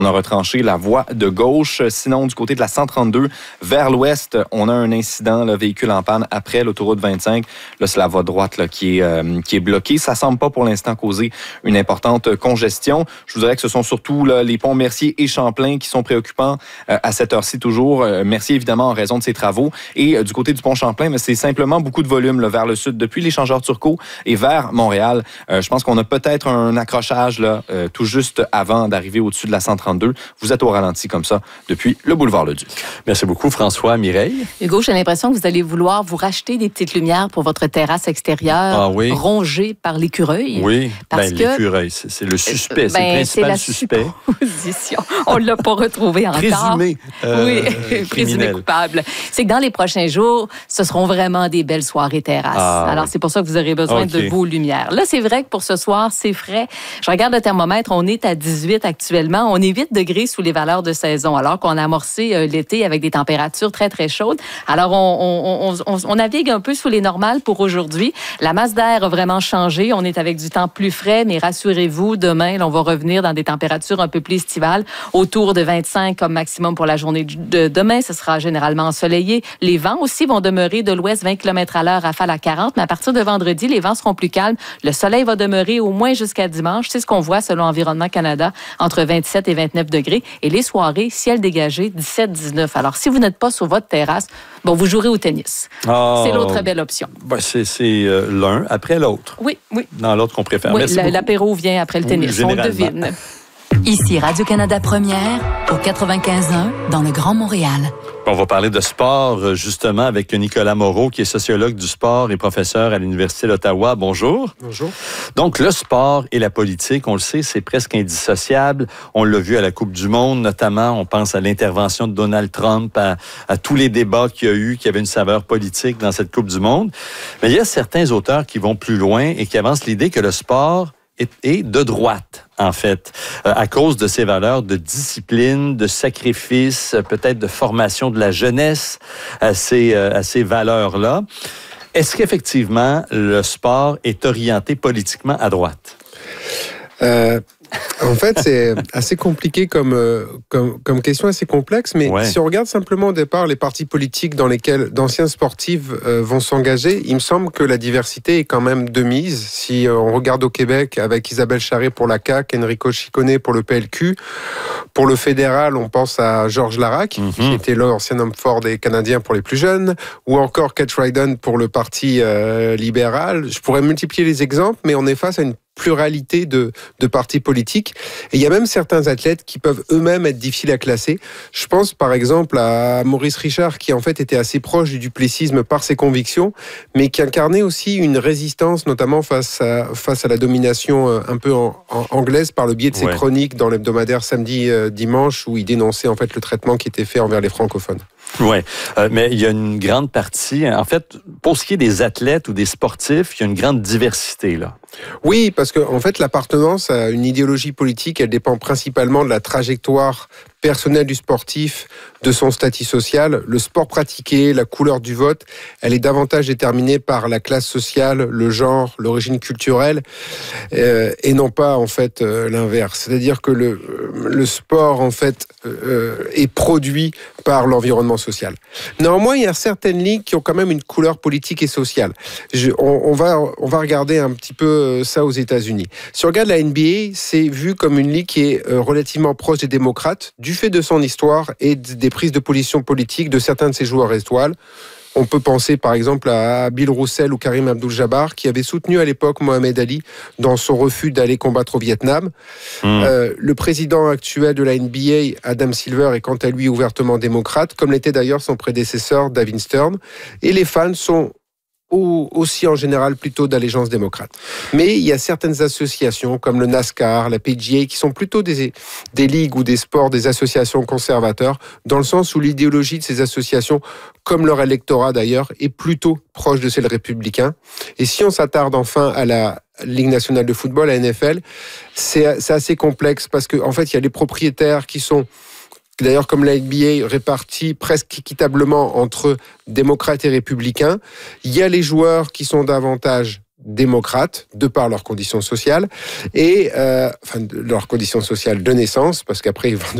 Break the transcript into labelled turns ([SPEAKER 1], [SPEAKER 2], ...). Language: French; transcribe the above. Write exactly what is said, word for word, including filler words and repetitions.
[SPEAKER 1] On a retranché la voie de gauche. Sinon, du côté de la cent trente-deux, vers l'ouest, on a un incident, le véhicule en panne après l'autoroute vingt-cinq. Là, c'est la voie droite là, qui, est, euh, qui est bloquée. Ça semble pas pour l'instant causer une importante congestion. Je vous dirais que ce sont surtout là, les ponts Mercier et Champlain qui sont préoccupants euh, à cette heure-ci toujours. Euh, Mercier, évidemment, en raison de ses travaux. Et euh, du côté du pont Champlain, mais c'est simplement beaucoup de volume là, vers le sud, depuis l'échangeur Turcot et vers Montréal. Euh, je pense qu'on a peut-être un accrochage là, euh, tout juste avant d'arriver au-dessus de la cent trente-deux. Vous êtes au ralenti comme ça depuis le boulevard Leduc.
[SPEAKER 2] Merci beaucoup, François. Mireille?
[SPEAKER 3] Hugo, j'ai l'impression que vous allez vouloir vous racheter des petites lumières pour votre terrasse extérieure
[SPEAKER 2] ah, oui.
[SPEAKER 3] rongée par l'écureuil.
[SPEAKER 2] Oui,
[SPEAKER 3] parce
[SPEAKER 2] ben,
[SPEAKER 3] que
[SPEAKER 2] l'écureuil, c'est, c'est le suspect,
[SPEAKER 3] ben,
[SPEAKER 2] c'est le principal
[SPEAKER 3] c'est la
[SPEAKER 2] suspect.
[SPEAKER 3] Supposition. On ne l'a pas retrouvé encore.
[SPEAKER 2] Présumé. Euh,
[SPEAKER 3] oui, présumé coupable. C'est que dans les prochains jours, ce seront vraiment des belles soirées terrasses. Ah, Alors, oui. c'est pour ça que vous aurez besoin okay. de vos lumières. Là, c'est vrai que pour ce soir, c'est frais. Je regarde le thermomètre, on est à dix-huit actuellement. On est huit degrés sous les valeurs de saison, alors qu'on a amorcé euh, l'été avec des températures très, très chaudes. Alors, on, on, on, on, on navigue un peu sous les normales pour aujourd'hui. La masse d'air a vraiment changé. On est avec du temps plus frais, mais rassurez-vous, demain, là, on va revenir dans des températures un peu plus estivales, autour de vingt-cinq comme maximum pour la journée de demain. Ce sera généralement ensoleillé. Les vents aussi vont demeurer de l'ouest vingt kilomètres à l'heure, rafale à quarante, mais à partir de vendredi, les vents seront plus calmes. Le soleil va demeurer au moins jusqu'à dimanche. C'est ce qu'on voit selon Environnement Canada, entre vingt-sept et vingt-neuf degrés. Et les soirées, ciel dégagé, dix-sept dix-neuf. Alors, si vous n'êtes pas sur votre terrasse, bon, vous jouerez au tennis. Oh, c'est l'autre belle option.
[SPEAKER 2] Ben c'est c'est euh, l'un après l'autre.
[SPEAKER 3] Oui, oui.
[SPEAKER 2] Dans l'autre qu'on préfère.
[SPEAKER 3] Oui, la, l'apéro vient après le tennis. Oui, on le devine.
[SPEAKER 4] Ici Radio-Canada Première, au quatre-vingt-quinze un, dans le Grand Montréal.
[SPEAKER 2] On va parler de sport, justement, avec Nicolas Moreau, qui est sociologue du sport et professeur à l'Université d'Ottawa. Bonjour.
[SPEAKER 5] Bonjour.
[SPEAKER 2] Donc, le sport et la politique, on le sait, c'est presque indissociable. On l'a vu à la Coupe du Monde, notamment. On pense à l'intervention de Donald Trump, à, à tous les débats qu'il y a eu, qui avaient une saveur politique dans cette Coupe du Monde. Mais il y a certains auteurs qui vont plus loin et qui avancent l'idée que le sport est de droite, en fait, euh, à cause de ses valeurs de discipline, de sacrifice, peut-être de formation de la jeunesse à ces, euh, à ces valeurs-là. Est-ce qu'effectivement, le sport est orienté politiquement à droite?
[SPEAKER 5] Euh... En fait, c'est assez compliqué comme, euh, comme, comme question, assez complexe, mais ouais. si on regarde simplement au départ les partis politiques dans lesquels d'anciens sportifs euh, vont s'engager, il me semble que la diversité est quand même de mise. Si euh, on regarde au Québec avec Isabelle Charret pour la C A Q, Enrico Ciccone pour le P L Q, pour le fédéral, on pense à Georges Larac, mm-hmm. qui était l'ancien homme fort des Canadiens pour les plus jeunes, ou encore Kate Ryden pour le Parti euh, libéral. Je pourrais multiplier les exemples, mais on est face à une pluralité de, de partis politiques. Et il y a même certains athlètes qui peuvent eux-mêmes être difficiles à classer. Je pense par exemple à Maurice Richard, qui en fait était assez proche du duplessisme par ses convictions, mais qui incarnait aussi une résistance, notamment face à, face à la domination un peu en, en anglaise par le biais de ses ouais. chroniques dans l'hebdomadaire Samedi euh, Dimanche, où il dénonçait en fait le traitement qui était fait envers les francophones.
[SPEAKER 2] Oui, euh, mais il y a une grande partie, en fait, pour ce qui est des athlètes ou des sportifs, il y a une grande diversité, là.
[SPEAKER 5] Oui, parce que en fait, l'appartenance à une idéologie politique, elle dépend principalement de la trajectoire personnelle du sportif, de son statut social. Le sport pratiqué, la couleur du vote, elle est davantage déterminée par la classe sociale, le genre, l'origine culturelle, euh, et non pas en fait euh, l'inverse. C'est-à-dire que le, le sport en fait euh, est produit par l'environnement social. Néanmoins, il y a certaines ligues qui ont quand même une couleur politique et sociale. Je, on, on va on va regarder un petit peu ça aux États-Unis. Si on regarde la N B A, c'est vu comme une ligue qui est relativement proche des démocrates, du fait de son histoire et des prises de position politiques de certains de ses joueurs étoiles. On peut penser par exemple à Bill Russell ou Karim Abdul-Jabbar qui avaient soutenu à l'époque Mohamed Ali dans son refus d'aller combattre au Vietnam. Mmh. Euh, le président actuel de la N B A, Adam Silver, est quant à lui ouvertement démocrate, comme l'était d'ailleurs son prédécesseur David Stern. Et les fans sont ou aussi en général plutôt d'allégeance démocrate. Mais il y a certaines associations comme le NASCAR, la P G A, qui sont plutôt des, des ligues ou des sports, des associations conservateurs, dans le sens où l'idéologie de ces associations, comme leur électorat d'ailleurs, est plutôt proche de celle républicain. Et si on s'attarde enfin à la Ligue nationale de football, la N F L, c'est, c'est assez complexe parce qu'en en fait, il y a les propriétaires qui sont d'ailleurs, comme la N B A, répartie presque équitablement entre démocrates et républicains. Il y a les joueurs qui sont davantage démocrates de par leurs conditions sociales et euh, enfin de leurs conditions sociales de naissance, parce qu'après ils vont